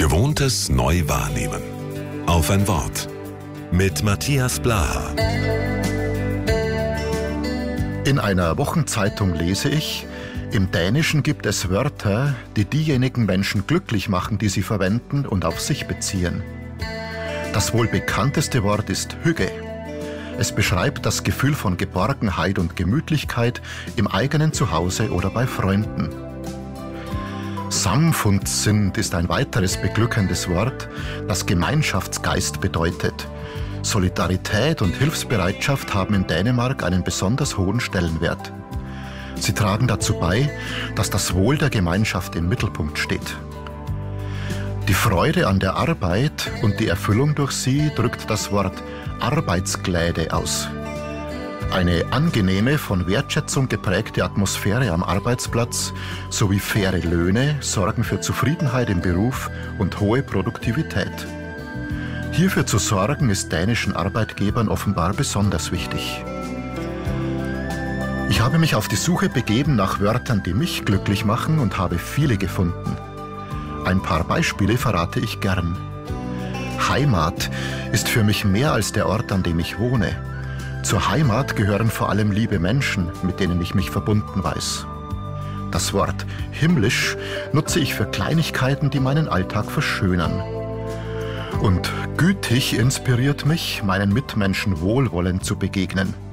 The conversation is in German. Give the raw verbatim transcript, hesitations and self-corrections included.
Gewohntes neu wahrnehmen. Auf ein Wort. Mit Matthias Blaha. In einer Wochenzeitung lese ich, im Dänischen gibt es Wörter, die diejenigen Menschen glücklich machen, die sie verwenden und auf sich beziehen. Das wohl bekannteste Wort ist Hygge. Es beschreibt das Gefühl von Geborgenheit und Gemütlichkeit im eigenen Zuhause oder bei Freunden. Samfundssind ist ein weiteres beglückendes Wort, das Gemeinschaftsgeist bedeutet. Solidarität und Hilfsbereitschaft haben in Dänemark einen besonders hohen Stellenwert. Sie tragen dazu bei, dass das Wohl der Gemeinschaft im Mittelpunkt steht. Die Freude an der Arbeit und die Erfüllung durch sie drückt das Wort Arbeitsgläde aus. Eine angenehme, von Wertschätzung geprägte Atmosphäre am Arbeitsplatz sowie faire Löhne sorgen für Zufriedenheit im Beruf und hohe Produktivität. Hierfür zu sorgen, ist dänischen Arbeitgebern offenbar besonders wichtig. Ich habe mich auf die Suche begeben nach Wörtern, die mich glücklich machen, und habe viele gefunden. Ein paar Beispiele verrate ich gern. Heimat ist für mich mehr als der Ort, an dem ich wohne. Zur Heimat gehören vor allem liebe Menschen, mit denen ich mich verbunden weiß. Das Wort himmlisch nutze ich für Kleinigkeiten, die meinen Alltag verschönern. Und gütig inspiriert mich, meinen Mitmenschen wohlwollend zu begegnen.